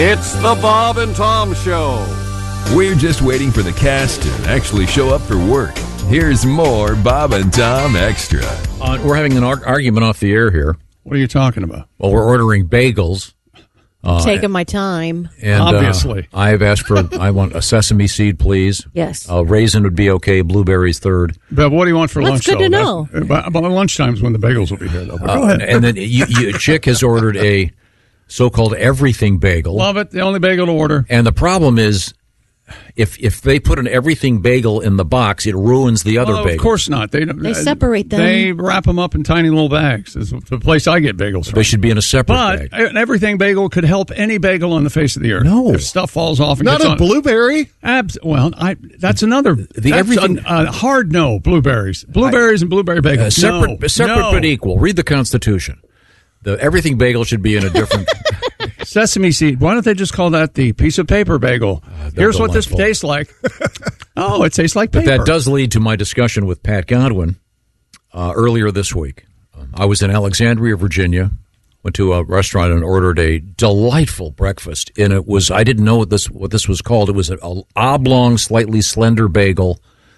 It's the Bob and Tom Show. We're just waiting for the cast to actually show up for work. Here's more Bob and Tom Extra. We're having an argument off the air here. What are you talking about? Well, we're ordering bagels. Taking my time. And, obviously. I have asked I want a sesame seed, please. Yes. Raisin would be okay. Blueberries third. But what do you want for lunch? That's good to know. About lunchtime's when the bagels will be here, though. But go ahead. And then Chick has ordered a so-called everything bagel. Love it. The only bagel to order. And the problem is, if they put an everything bagel in the box, it ruins the other bagel. Of course not. They separate them. They wrap them up in tiny little bags. It's the place I get bagels from. They should be in a separate bag. But an everything bagel could help any bagel on the face of the earth. No. If stuff falls off. And Not gets a on. blueberry? That's another. A hard no. Blueberries. Blueberries and blueberry bagels. Separate but equal. Read the Constitution. The everything bagel should be in a different... Sesame seed. Why don't they just call that the piece of paper bagel? Here's delightful. what this tastes like. Oh, it tastes like paper. But that does lead to my discussion with Pat Godwin earlier this week. I was in Alexandria, Virginia, went to a restaurant and ordered a delightful breakfast. And it was, I didn't know what this was called. It was an oblong, slightly slender bagel,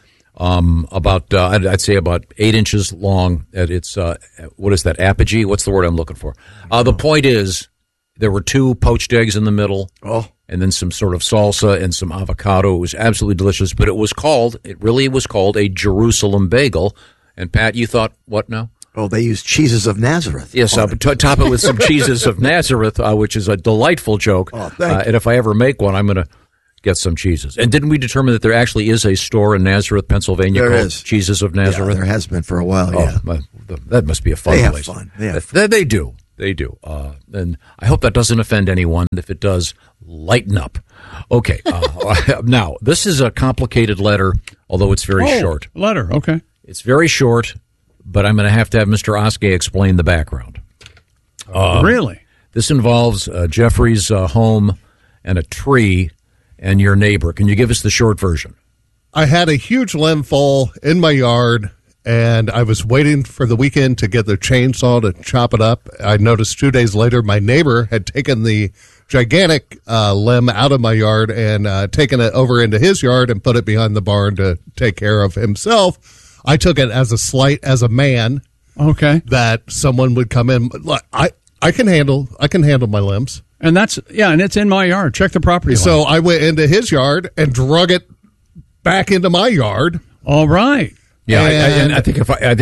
I'd say about 8 inches long. It's, what is that, apogee? What's the word I'm looking for? The point is, there were 2 poached eggs in the middle, and then some sort of salsa and some avocado. It was absolutely delicious, but it really was called a Jerusalem bagel. And Pat, you thought, what now? Oh, they use cheeses of Nazareth. Yes, I'll top it with some cheeses of Nazareth, which is a delightful joke. Oh, thank you. And if I ever make one, I'm going to get some cheeses. And didn't we determine that there actually is a store in Nazareth, Pennsylvania called Cheeses of Nazareth? Yeah, there has been for a while, yeah. That must be a fun place. They have fun. They do. They do. And I hope that doesn't offend anyone. If it does, lighten up. Okay. Now, this is a complicated letter, although it's very short. Letter, okay. It's very short, but I'm going to have Mr. Oskey explain the background. Really? This involves Jeffrey's home and a tree and your neighbor. Can you give us the short version? I had a huge limb fall in my yard, and I was waiting for the weekend to get the chainsaw to chop it up. I noticed 2 days later my neighbor had taken the gigantic limb out of my yard and taken it over into his yard and put it behind the barn to take care of himself. I took it as a slight as a man. Okay. That someone would come in. I can handle my limbs. And and it's in my yard. Check the property line. So I went into his yard and drug it back into my yard. All right. Yeah, and I think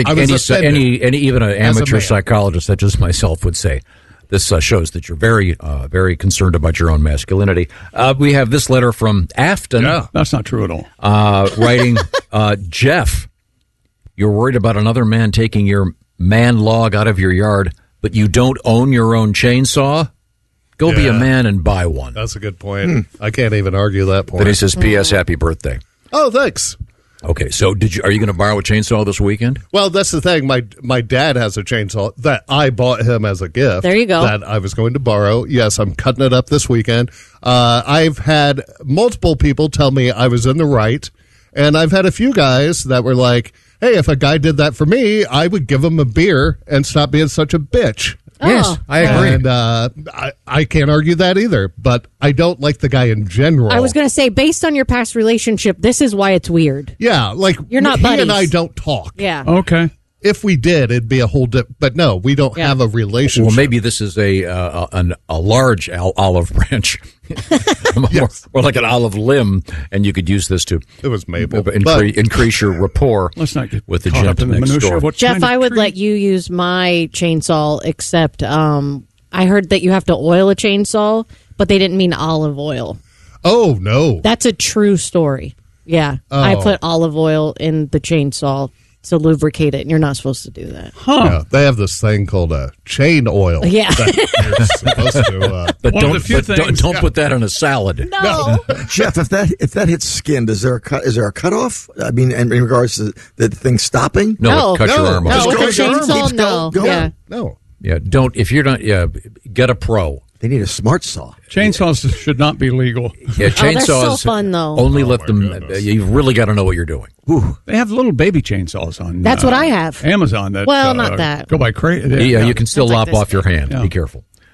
even an amateur psychologist such as myself would say this shows that you're very, very concerned about your own masculinity. We have this letter from Afton. Yeah, that's not true at all. Writing, Jeff, you're worried about another man taking your man log out of your yard, but you don't own your own chainsaw? Go be a man and buy one. That's a good point. I can't even argue that point. Then he says, P.S. Happy birthday. Oh, thanks. Okay, so are you going to borrow a chainsaw this weekend? Well, that's the thing. My dad has a chainsaw that I bought him as a gift. There you go. That I was going to borrow. Yes, I'm cutting it up this weekend. I've had multiple people tell me I was in the right, and I've had a few guys that were like, hey, if a guy did that for me, I would give him a beer and stop being such a bitch. Yes, I agree. And I can't argue that either, but I don't like the guy in general. I was going to say, based on your past relationship, this is why it's weird. Yeah, like you're not he buddies. and I don't talk. Yeah. Okay. If we did, it'd be a whole but no, we don't have a relationship. Well, maybe this is a large olive branch, Yes. or like an olive limb, and you could use this to it was maple. Increase your rapport with the gent next door. Jeff, I would let you use my chainsaw, except I heard that you have to oil a chainsaw, but they didn't mean olive oil. Oh, no. That's a true story. Yeah. Oh. I put olive oil in the chainsaw to lubricate it, and you're not supposed to do that. Huh. Yeah, they have this thing called a chain oil. Yeah. That you're supposed to, but don't put that on a salad. No. Jeff, if that hits skin, is there a cutoff? I mean, in regards to the thing stopping? No, cut your arm off. No, with a chainsaw, no. Yeah. No. Yeah, don't. If you're not, get a pro. They need a smart saw. Chainsaws should not be legal. Yeah, chainsaws. They're so fun, though. Only let them. You've really got to know what you're doing. Ooh. They have little baby chainsaws on. That's what I have. Amazon. Well, not that. Go by crazy. Yeah, you can still That's like lop off your hand. Yeah. Be careful.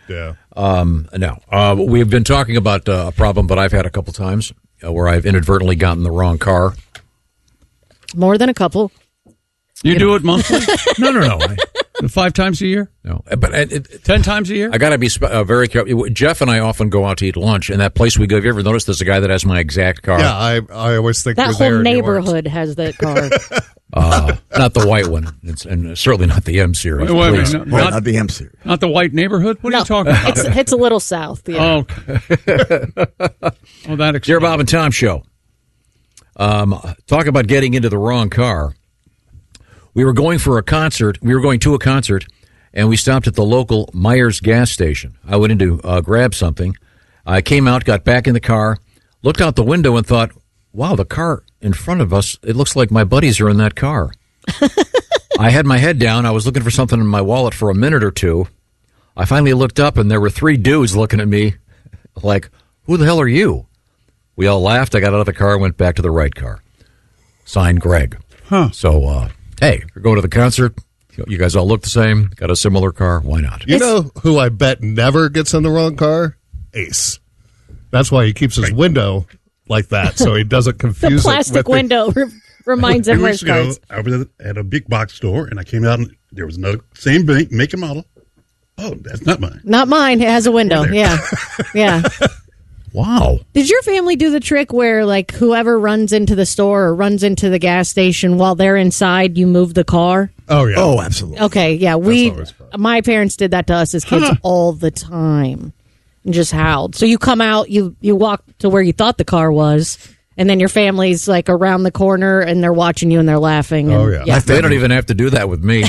Yeah. No. We've been talking about a problem that I've had a couple times where I've inadvertently gotten the wrong car. More than a couple. You do it monthly? No. 5 times a year? No, but 10 times a year? I got to be very careful. Jeff and I often go out to eat lunch, and that place we go. Have you ever noticed there's a guy that has my exact car? Yeah, I always think that we're whole there neighborhood has that car. Not the white one, and certainly not the M series. Wait a please. minute, Not the M series. Not the white neighborhood? What are you talking about? It's a little south. Yeah. Oh, okay. That explains. Dear Bob and Tom show. Talk about getting into the wrong car. We were going to a concert, and we stopped at the local Myers gas station. I went in to grab something. I came out, got back in the car, looked out the window, and thought, wow, the car in front of us, it looks like my buddies are in that car. I had my head down. I was looking for something in my wallet for a minute or two. I finally looked up, and there were 3 dudes looking at me like, who the hell are you? We all laughed. I got out of the car and went back to the right car. Signed, Greg. Huh. So, hey, you're going to the concert. You guys all look the same. Got a similar car. Why not? You know who I bet never gets in the wrong car? Ace. That's why he keeps his window like that, so he doesn't confuse The plastic window reminds him where his cards. I was at a big box store, and I came out, and there was another same make and model. Oh, that's not mine. Not mine. It has a window. Yeah. Yeah. Wow. Did your family do the trick where, like, whoever runs into the store or runs into the gas station while they're inside, you move the car? Oh, yeah. Oh, absolutely. Okay, yeah. My parents did that to us as kids all the time and just howled. So you come out, you walk to where you thought the car was, and then your family's, like, around the corner, and they're watching you, and they're laughing. And, Oh, yeah. They don't even have to do that with me.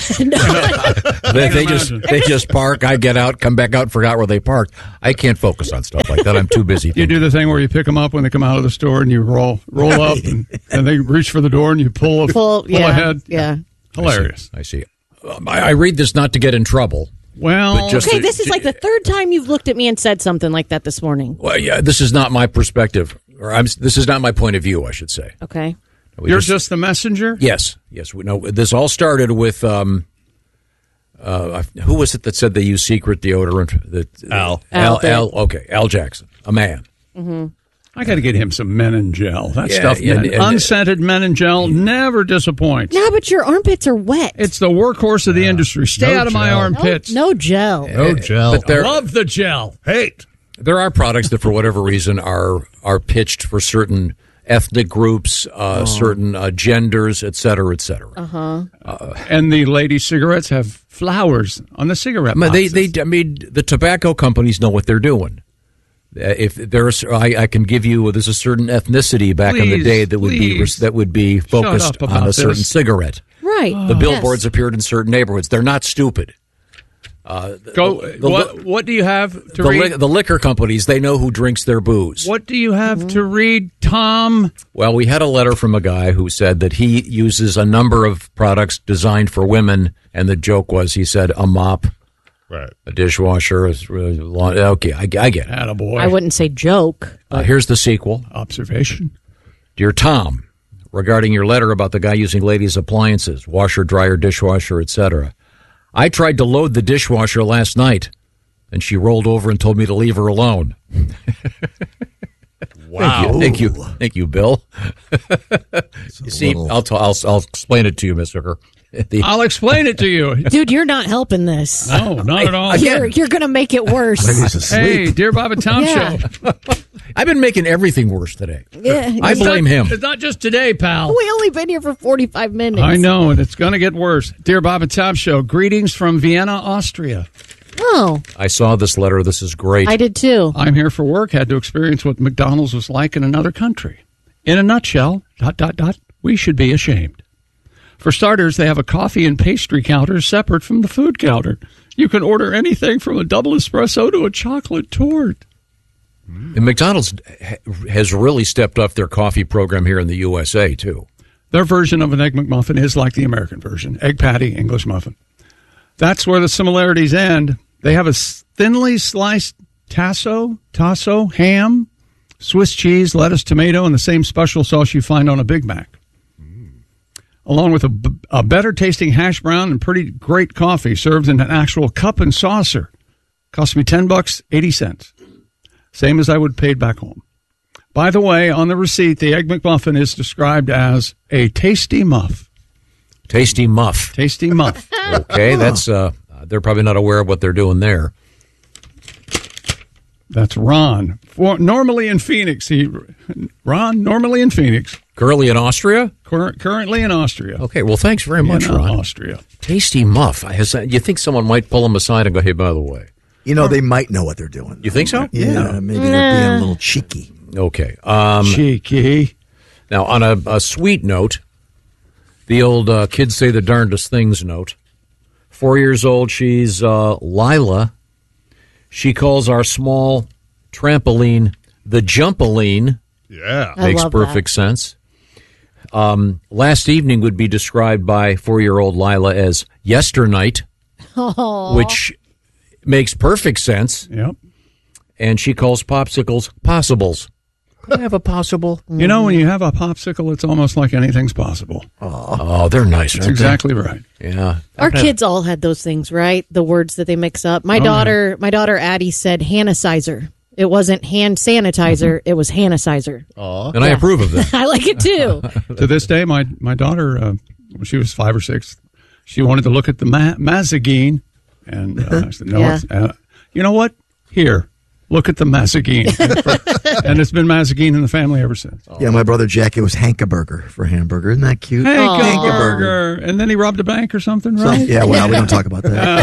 They just park. I get out, come back out, forgot where they parked. I can't focus on stuff like that. I'm too busy. You do the thing where you pick them up when they come out of the store and you roll up and they reach for the door and you pull ahead. Yeah. Hilarious. I see. I read this not to get in trouble. Well, Just Okay, to- this is like the third time you've looked at me and said something like that this morning. Well, yeah, this is not my perspective, or this is not my point of view, I should say. Okay. you're just the messenger? Yes. We know this all started with who was it that said they use secret deodorant? Al. Okay, Al Jackson, a man. I got to get him some Men Gel. That Yeah, stuff, yeah, man. and- Unscented Men Gel never disappoints. No, but your armpits are wet. It's the workworse of the industry. Stay No out of my gel. armpits. No gel. No gel. But there- Love the gel. Hate. There are products that, for whatever reason, are pitched for certain ethnic groups, certain genders, et cetera, et cetera. And the lady cigarettes have flowers on the cigarette I mean, boxes. the tobacco companies know what they're doing. If there's, I can give you. There's a certain ethnicity back in the Please, day that would be focused up about on a certain this. cigarette. Right. The billboards appeared in certain neighborhoods. They're not stupid. What do you have to read? The liquor companies, they know who drinks their booze. What do you have to read, Tom? Well, we had a letter from a guy who said that he uses a number of products designed for women, and the joke was, he said, a mop, Right. a dishwasher. Okay, I get it. Attaboy. I wouldn't say joke. Here's the sequel. Observation. Dear Tom, regarding your letter about the guy using ladies' appliances, washer, dryer, dishwasher, etc., I tried to load the dishwasher last night, and she rolled over and told me to leave her alone. Wow. Thank you, Bill. You see, I'll explain it to you, Miss Hooker. I'll explain it to you. Dude, you're not helping this. No, not at all. You're going to make it worse. He's asleep. Hey, dear Bob and Tom Yeah. show. I've been making everything worse today. Yeah. I blame him. It's not just today, pal. We only been here for 45 minutes. I know, and it's going to get worse. Dear Bob and Tom show, greetings from Vienna, Austria. Oh, I saw this letter. This is great. I did too. I'm here for work, had to experience what McDonald's was like in another country. In a nutshell, ... we should be ashamed. For starters, they have a coffee and pastry counter separate from the food counter. You can order anything from a double espresso to a chocolate torte. And McDonald's has really stepped up their coffee program here in the USA, too. Their version of an Egg McMuffin is like the American version. Egg patty, English muffin. That's where the similarities end. They have a thinly sliced tasso, ham, Swiss cheese, lettuce, tomato, and the same special sauce you find on a Big Mac. Along with a better tasting hash brown and pretty great coffee served in an actual cup and saucer. Cost me $10, 80 cents. Same as I would paid back home. By the way, on the receipt, the Egg McMuffin is described as a tasty muff. Tasty muff. Tasty muff. Okay, that's they're probably not aware of what they're doing there. That's Ron. Normally in Phoenix. Ron, normally in Phoenix. Currently in Austria? Currently in Austria. Okay, well, thanks very much, Ron. Austria. Tasty muff. You think someone might pull them aside and go, hey, by the way. You know, they might know what they're doing. You think so? Yeah, maybe they're being a little cheeky. Okay. Cheeky. Now, on a sweet note, the old kids say the darndest things note. 4 years old, she's Lila. She calls our small trampoline the Jumpaline. Yeah. Makes perfect sense. Last evening would be described by 4-year-old Lila as yesternight, which makes perfect sense. Yep. And she calls popsicles possibles. Could I have a possible? You know, when you have a popsicle, it's almost like anything's possible. Oh, they're nice. That's exactly right. Yeah. Our kids all had those things, right? The words that they mix up. My daughter Addie said Hannah-sizer. It wasn't hand sanitizer. It was Hannah-sizer. And I approve of that. I like it too. To this day, my daughter, when she was 5 or 6, she wanted to look at the Mazagine. And I said, no, you know what? Here. Look at the Mazagine. And it's been Mazagine in the family ever since. Yeah, my brother Jack, it was Hankaburger for hamburger. Isn't that cute? Hankaburger. And then he robbed a bank or something, right? Yeah, well, we don't talk about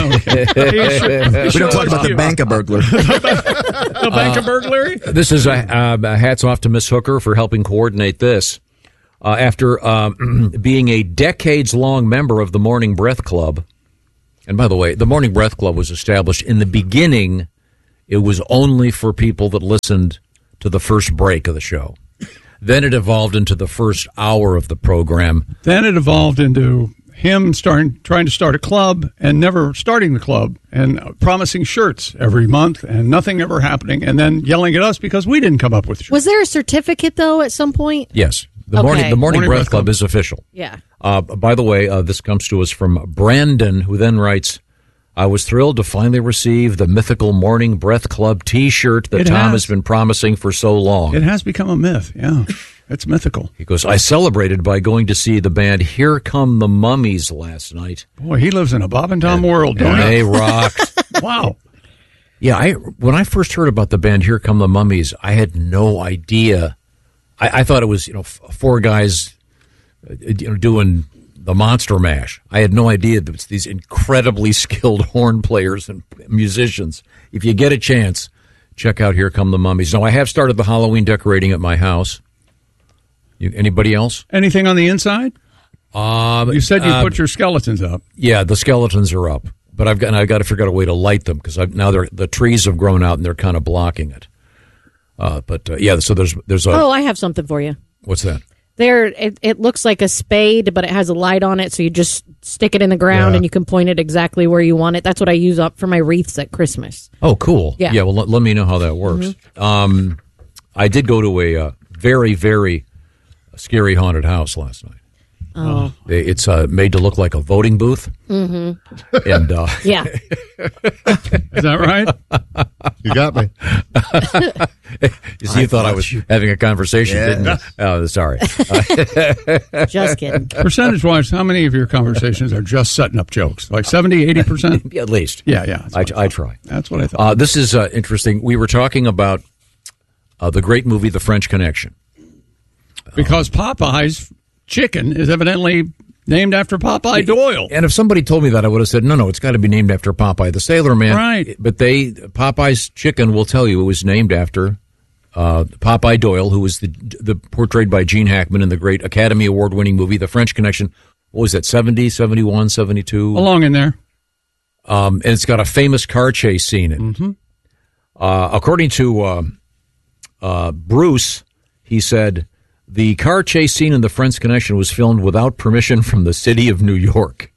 that. We don't talk about the bank-a-burglar. The bank-a-burglary? This is a hats off to Miss Hooker for helping coordinate this. After being a decades-long member of the Morning Breath Club, and by the way, the Morning Breath Club was established in the beginning. It was only for people that listened to the first break of the show. Then it evolved into the first hour of the program. Then it evolved into him trying to start a club and never starting the club and promising shirts every month and nothing ever happening and then yelling at us because we didn't come up with shirts. Was there a certificate, though, at some point? Yes. The Morning Breath Club is official. Yeah. By the way, this comes to us from Brandon, who then writes, I was thrilled to finally receive the mythical Morning Breath Club T-shirt that Tom has been promising for so long. It has become a myth, yeah. It's mythical. He goes, I celebrated by going to see the band Here Come the Mummies last night. Boy, he lives in a Bob and Tom world, don't he? They rocked. Wow. Yeah, when I first heard about the band Here Come the Mummies, I had no idea. I thought it was, four guys doing the Monster Mash. I had no idea that it's these incredibly skilled horn players and musicians. If you get a chance, check out Here Come the Mummies. Now, I have started the Halloween decorating at my house. Anybody else? Anything on the inside? You said you put your skeletons up. Yeah, the skeletons are up, but I've got to figure out a way to light them because now the trees have grown out and they're kind of blocking it. So there's a. Oh, I have something for you. What's that? It looks like a spade, but it has a light on it, so you just stick it in the ground and you can point it exactly where you want it. That's what I use up for my wreaths at Christmas. Oh, cool. Yeah. Well, let me know how that works. Mm-hmm. I did go to a very, very scary haunted house last night. Oh. It's made to look like a voting booth. Mm-hmm. And yeah. Is that right? You got me. You thought I was having a conversation, didn't you? Oh, sorry. Just kidding. Percentage-wise, how many of your conversations are just setting up jokes? Like 70, 80%? At least. Yeah. I try. That's what I thought. This is interesting. We were talking about the great movie, The French Connection. Because Popeye's chicken is evidently named after Popeye Doyle. And if somebody told me that, I would have said, no, it's got to be named after Popeye the Sailor Man. Right. But Popeye's chicken will tell you it was named after Popeye Doyle, who was the portrayed by Gene Hackman in the great Academy Award-winning movie, The French Connection. What was that, 70, 71, 72? Along in there. And it's got a famous car chase scene in it. Mm-hmm. According to Bruce, he said, the car chase scene in The French Connection was filmed without permission from the city of New York.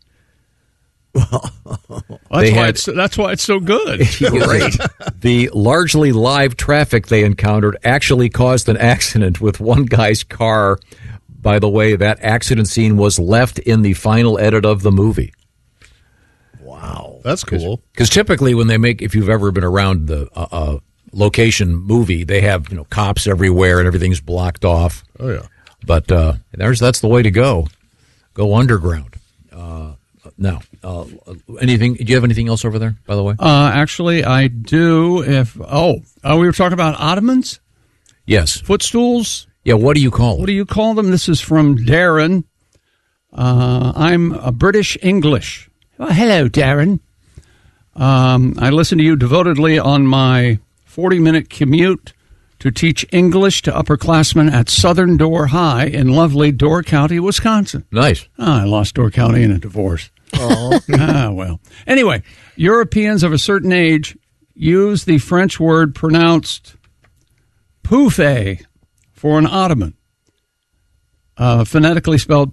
That's why it's so good. Great. The largely live traffic they encountered actually caused an accident with one guy's car. By the way, that accident scene was left in the final edit of the movie. Wow. Wow. That's cool. Because typically when they make, if you've ever been around the location movie, they have, cops everywhere and everything's blocked off. Oh, yeah. But that's the way to go. Go underground. Now, anything? Do you have anything else over there, by the way? Actually, I do. We were talking about ottomans? Yes. Footstools? Yeah, what do you call them? What do you call them? This is from Darren. I'm a British English. Oh, hello, Darren. I listen to you devotedly on my 40-minute commute to teach English to upperclassmen at Southern Door High in lovely Door County, Wisconsin. Nice. I lost Door County in a divorce. Oh. Well. Anyway, Europeans of a certain age use the French word pronounced pouffe for an ottoman, phonetically spelled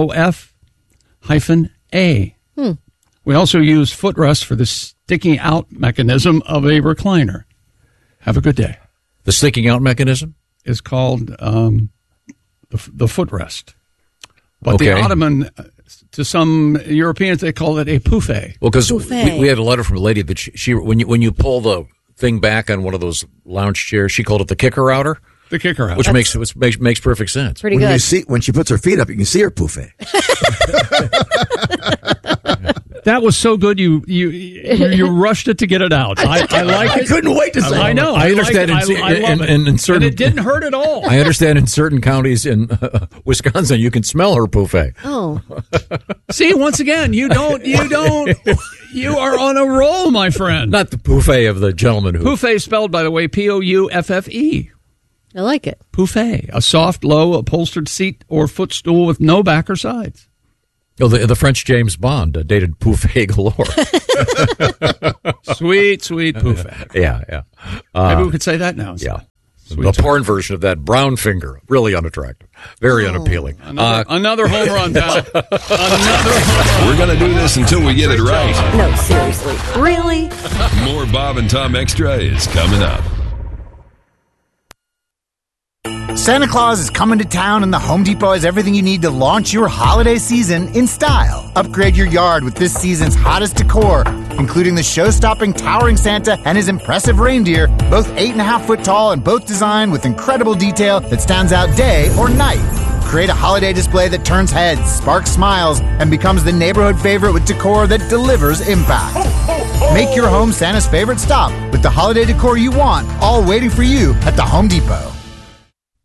P-O-O-F-A. We also use footrest for the sticking out mechanism of a recliner. Have a good day. The sticking out mechanism? Is called the footrest. But Okay. the ottoman, to some Europeans, they call it a pouffe. Well, because we had a letter from a lady that she when you pull the thing back on one of those lounge chairs, she called it the kicker outer. The kicker outer. Which makes perfect sense. Pretty good. When she puts her feet up, you can see her pouffe. That was so good. You rushed it to get it out. I like it. I couldn't wait to say. I know. I understand. I love it. In certain, and it didn't hurt at all. I understand in certain counties in Wisconsin, you can smell her pouffe. Oh. See, once again, you don't. You are on a roll, my friend. Not the pouffe of the gentleman who. Pouffe spelled, by the way, P-O-U-F-F-E. I like it. Pouffe, a soft, low, upholstered seat or footstool with no back or sides. Oh, the French James Bond dated pouffe galore. Sweet pouffe. Yeah. Maybe we could say that now. Yeah. The porn version of that, brown finger, really unattractive, very unappealing. Another home run, pal. Another home run. We're going to do this until we get it right. No, seriously. Really? More Bob and Tom Extra is coming up. Santa Claus is coming to town, and the Home Depot has everything you need to launch your holiday season in style. Upgrade your yard with this season's hottest decor, including the show-stopping towering Santa and his impressive reindeer, both 8.5 foot tall and both designed with incredible detail that stands out day or night. Create a holiday display that turns heads, sparks smiles, and becomes the neighborhood favorite with decor that delivers impact. Make your home Santa's favorite stop with the holiday decor you want, all waiting for you at the Home Depot.